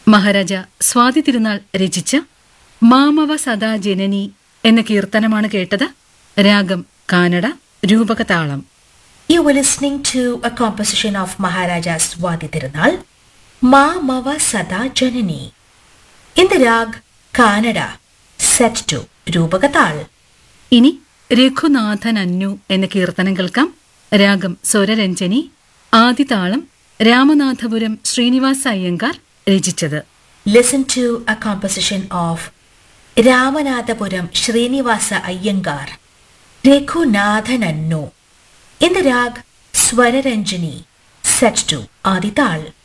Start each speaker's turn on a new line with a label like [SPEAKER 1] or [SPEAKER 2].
[SPEAKER 1] മഹാരാജ സ്വാതി തിരുനാൾ രചിച്ച മാമവ സദാ ജനനി എന്ന കീർത്തനമാണ് കേട്ടത്. രാഗം Canada, രൂപകതാളം.
[SPEAKER 2] You were listening to a composition of Maharaja Swati Tirunal, Ma Mava Sada Janani, in the rag Kannada, set to Rupakatal.
[SPEAKER 1] ഇനി രഘുനാഥൻ അന്നു എന്ന കീർത്തനം കേൾക്കാം. രാഗം സ്വരരഞ്ജനി, ആദിതാളം രാമനാഥപുരം ശ്രീനിവാസ അയ്യങ്കാർ രചിച്ചത്.
[SPEAKER 2] Listen to a composition of Ramanathapuram Srinivasa Iyengar, Rekhunathanannu, in the rag Swararanjani, set to Adital.